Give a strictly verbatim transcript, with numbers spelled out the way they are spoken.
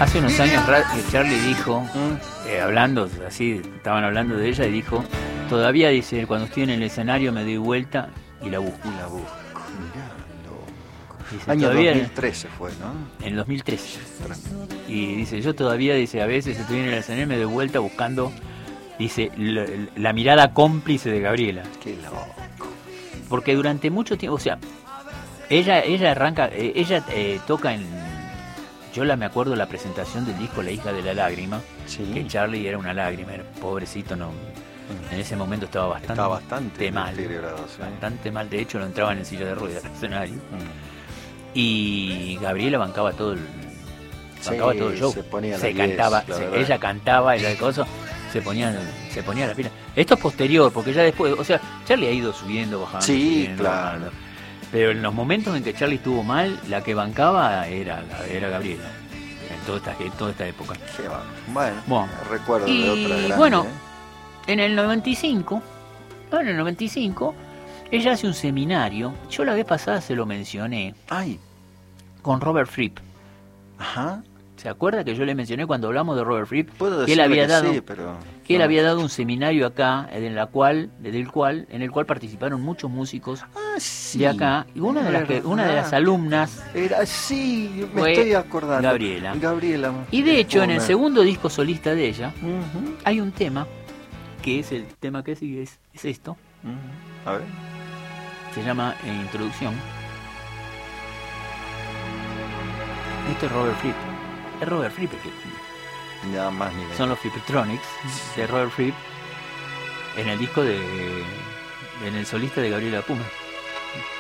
Hace unos años Charlie dijo, ¿Mm? eh, hablando así, estaban hablando de ella y dijo, todavía dice, cuando estoy en el escenario me doy vuelta y la busco. Y la busco. Mirá, loco. Dice, Año todavía, dos mil trece fue, ¿no? En el dos mil trece. Y dice, yo todavía, dice, a veces estoy en el escenario y me doy vuelta buscando, dice, la, la mirada cómplice de Gabriela. Qué loco. Porque durante mucho tiempo, o sea, ella ella arranca, eh, ella eh, toca en, yo la me acuerdo la presentación del disco La hija de la lágrima, Sí. que Charlie era una lágrima, era pobrecito, no, en ese momento estaba bastante, Estaba bastante mal, deteriorado, sí. bastante mal, de hecho lo entraban en silla de ruedas al escenario, Mm. y Gabriela bancaba todo el, bancaba Sí, todo el show, se ponía se la diez, cantaba, la se- verdad. ella cantaba, ella de cosas, se ponía, se ponía la pila. Esto es posterior, porque ya después, o sea, Charlie ha ido subiendo, bajando, Sí, subiendo, claro. bajando. Pero en los momentos en que Charlie estuvo mal, la que bancaba era, era Gabriela, en toda esta, en toda esta época. Qué va. Bueno, Bueno. recuerdo Y, de otra grande. bueno, ¿eh? En el noventa y cinco, no, en el noventa y cinco, ella hace un seminario, yo la vez pasada se lo mencioné, Ay, con Robert Fripp. ajá. ¿Se acuerda que yo le mencioné cuando hablamos de Robert Fripp? Puedo que él decirle había que dado sí, pero... que él no. había dado un seminario acá, en la cual, del cual, en el cual participaron muchos músicos Ah, sí. de acá, y una de las que, una de las alumnas, Era sí, me fue estoy acordando. Gabriela. Gabriela. y de hecho en el Homer. segundo disco solista de ella, Ujú, hay un tema, que es el tema que sigue, es, es esto, ujú. A ver. se llama eh, Introducción. Esto es Robert Fripp. Es Robert Fripp, el que Nada más ni menos. son los Flippertronics de Robert Fripp en el disco de, en el solista de Gabriela Puma.